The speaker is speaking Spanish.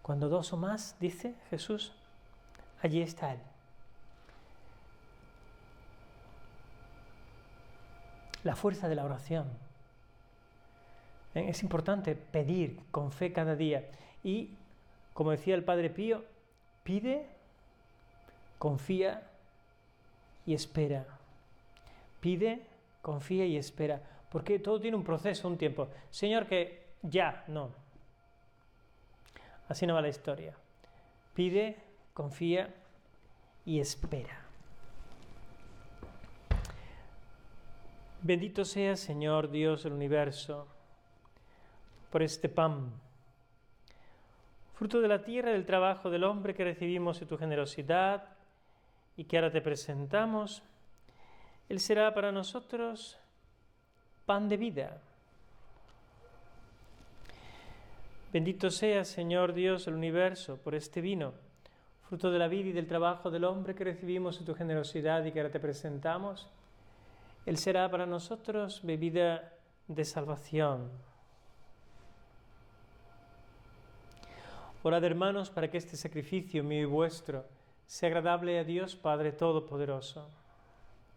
Cuando dos o más, dice Jesús, allí está Él. La fuerza de la oración. Es importante pedir con fe cada día. Y, como decía el Padre Pío, pide, confía y espera. Pide, confía y espera. Porque todo tiene un proceso, un tiempo. Señor, que ya, no. Así no va la historia. Pide, confía y espera. Bendito sea, Señor Dios del universo, por este pan, fruto de la tierra y del trabajo del hombre que recibimos de tu generosidad y que ahora te presentamos. Él será para nosotros pan de vida. Bendito sea, Señor Dios del universo, por este vino, fruto de la vida y del trabajo del hombre que recibimos de tu generosidad y que ahora te presentamos. Él será para nosotros bebida de salvación. Orad, hermanos, para que este sacrificio mío y vuestro sea agradable a Dios Padre Todopoderoso.